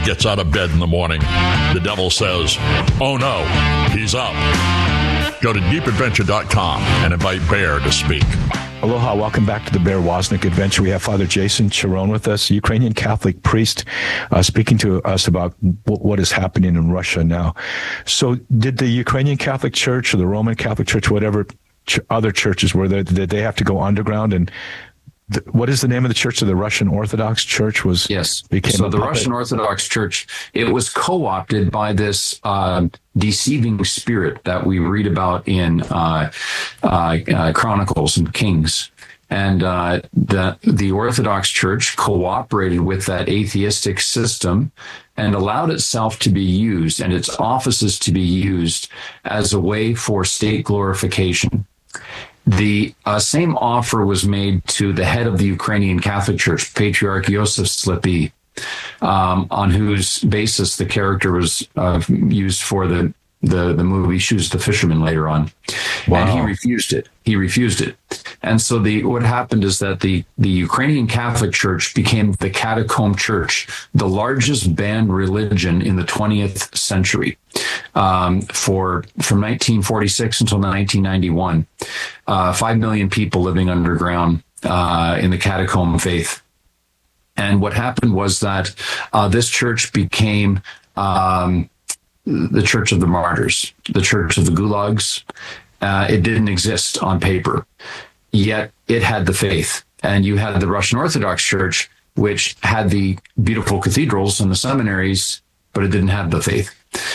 gets out of bed in the morning, the devil says, oh no, he's up. Go to deepadventure.com and invite Bear to speak. Aloha, welcome back to the Bear Wozniak Adventure. We have Father Jason Charon with us, a Ukrainian Catholic priest, speaking to us about what is happening in Russia now. So did the Ukrainian Catholic Church or the Roman Catholic Church, whatever other churches were there, did they have to go underground? And what is the name of the church? So the Russian Orthodox Church was? Yes. So the Russian Orthodox Church, it was co-opted by this deceiving spirit that we read about in Chronicles and Kings. And the Orthodox Church cooperated with that atheistic system and allowed itself to be used and its offices to be used as a way for state glorification. The same offer was made to the head of the Ukrainian Catholic Church, Patriarch Yosef Slepi, on whose basis the character was used for the movie Shoes the Fisherman later on. Wow. And he refused it. And so what happened is that the Ukrainian Catholic Church became the catacomb church, the largest banned religion in the 20th century. From 1946 until 1991, 5 million people living underground in the catacomb faith. And what happened was that this church became the Church of the Martyrs, the Church of the Gulags. It didn't exist on paper, yet it had the faith. And you had the Russian Orthodox Church, which had the beautiful cathedrals and the seminaries, but it didn't have the faith.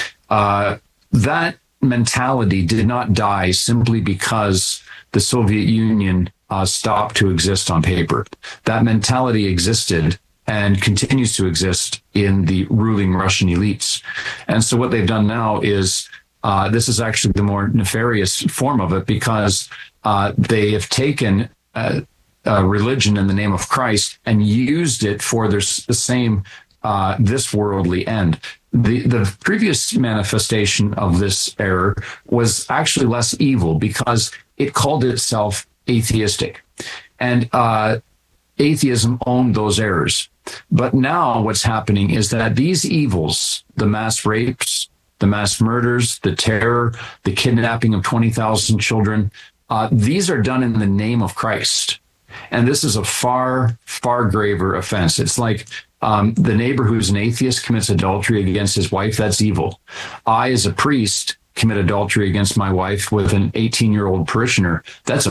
That mentality did not die simply because the Soviet Union stopped to exist on paper. That mentality existed and continues to exist in the ruling Russian elites. And so what they've done now is, this is actually the more nefarious form of it, because they have taken religion in the name of Christ and used it for the same this worldly end. The previous manifestation of this error was actually less evil because it called itself atheistic. And atheism owned those errors. But now what's happening is that these evils, the mass rapes, the mass murders, the terror, the kidnapping of 20,000 children, these are done in the name of Christ. And this is a far, far graver offense. It's like the neighbor who's an atheist commits adultery against his wife. That's evil. I, as a priest, commit adultery against my wife with an 18-year-old parishioner. That's a